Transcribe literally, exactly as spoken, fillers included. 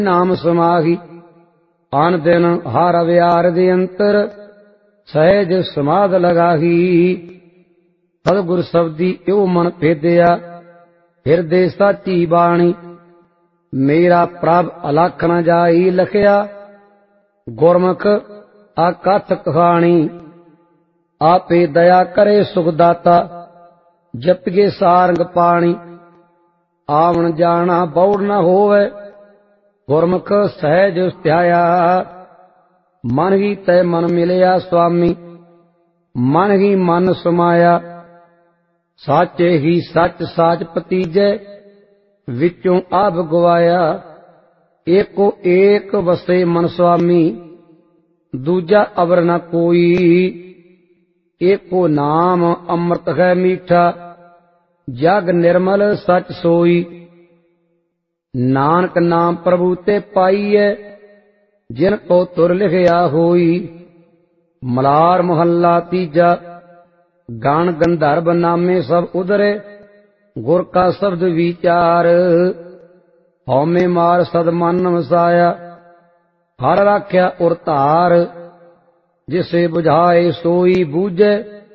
नाम समाही आन दिन हर अवयार दे अंतर सहज समाध लगाही। सतगुर शब्दी यो मन भेदिया हिरदे साची बाणी मेरा प्रभ अलख न जाई लखिया गुरमुख आकथ कहानी। आपे दया करे सुखदाता जपिए सारंग पाणी आवन जाना बौड़ न होवे गुरमुख सहज ध्याया। मन ही तै मन मिलिया स्वामी मन ही मन समाया। साचे ही सच साच पतीजै विचों आभ गवाया। एको एक वसे मन स्वामी दूजा अवर न कोई। एको नाम अमृत है मीठा जग निर्मल सच सोई। नानक नाम प्रभु ते पाईए जिन को तुर लिखिया होई। मलार मोहल्ला तीजा गान गंधर्व नामे सब उदरे गुर का शब्द विचार। हौमे मार सदमन वसाया हर राख्या उर धार जिसे बुझाए सोई बूझे